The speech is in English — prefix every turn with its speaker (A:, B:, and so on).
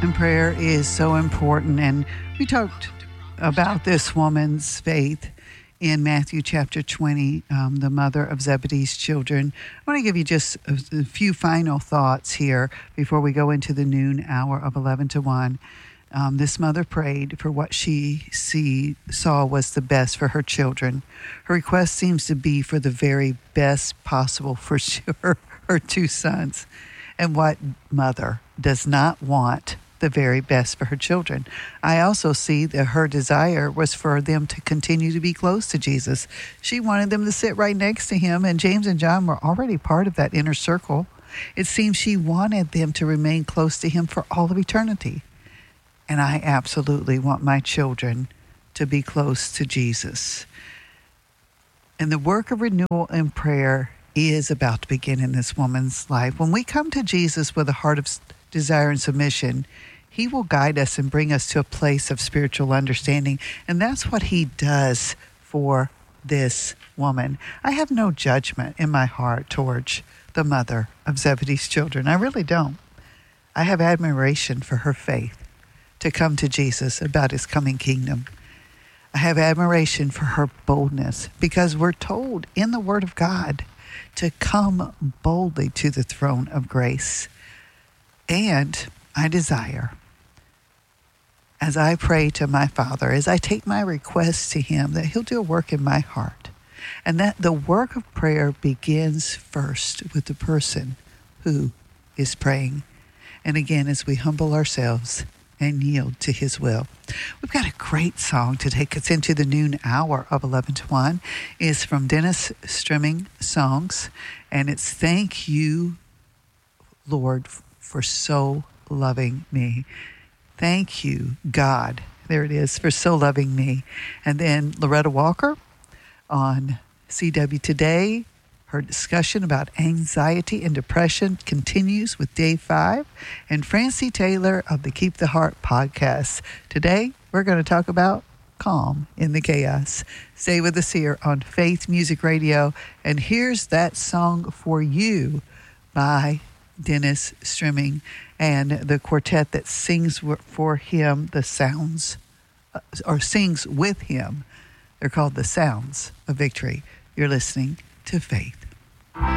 A: And prayer is so important. And we talked about this woman's faith in Matthew chapter 20, the mother of Zebedee's children. I want to give you just a few final thoughts here before we go into the noon hour of 11 to 1. This mother prayed for what she saw was the best for her children. Her request seems to be for the very best possible for her two sons. And what mother does not want the very best for her children? I also see that her desire was for them to continue to be close to Jesus. She wanted them to sit right next to him, and James and John were already part of that inner circle. It seems she wanted them to remain close to him for all of eternity. And I absolutely want my children to be close to Jesus. And the work of renewal and prayer is about to begin in this woman's life. When we come to Jesus with a heart of desire and submission, he will guide us and bring us to a place of spiritual understanding. And that's what he does for this woman. I have no judgment in my heart towards the mother of Zebedee's children. I really don't. I have admiration for her faith to come to Jesus about his coming kingdom. I have admiration for her boldness, because we're told in the Word of God to come boldly to the throne of grace. And I desire, as I pray to my Father, as I take my requests to him, that he'll do a work in my heart. And that the work of prayer begins first with the person who is praying. And again, as we humble ourselves and yield to his will. We've got a great song to take us into the noon hour of 11 to 1. It's from Dennis Strimming Songs, and it's Thank You, Lord, for so loving me. Thank you, God. There it is, for so loving me. And then Loretta Walker on CW Today. Her discussion about anxiety and depression continues with day 5. And Francie Taylor of the Keep the Heart podcast. Today, we're going to talk about calm in the chaos. Stay with us here on Faith Music Radio. And here's that song for you by Dennis Strimming and the quartet that sings for him the sounds, or sings with him. They're called the Sounds of Victory. You're listening to Faith.